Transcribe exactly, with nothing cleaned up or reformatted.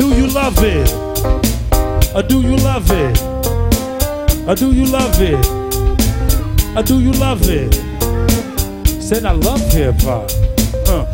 do you love it? Or do you love it? Or do you love it? Or do you love it? Said I love hip hop.